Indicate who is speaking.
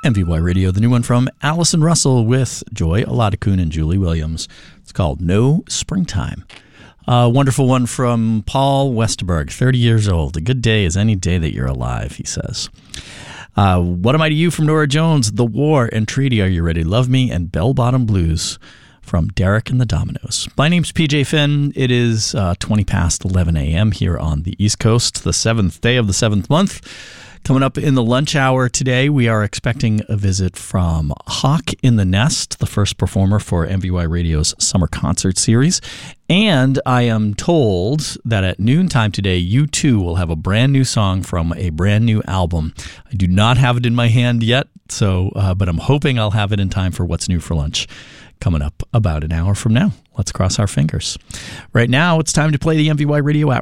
Speaker 1: MVY Radio, the new one from Allison Russell with Joy Oladokun and Julie Williams. It's called No Springtime. A wonderful one from Paul Westerberg, 30 years old. A good day is any day that you're alive, he says. What Am I to You from Nora Jones, The War and Treaty, Are You Ready? Love Me, and Bell Bottom Blues from Derek and the Dominoes. My name's PJ Finn. It is 20 past 11 a.m. here on the East Coast, the 7th day of the 7th month. Coming up in the lunch hour today, we are expecting a visit from Hawk in the Nest, the first performer for MVY Radio's summer concert series. And I am told that at noontime today, U2 will have a brand new song from a brand new album. I do not have it in my hand yet, but I'm hoping I'll have it in time for What's New for Lunch coming up about an hour from now. Let's cross our fingers. Right now, it's time to play the MVY Radio at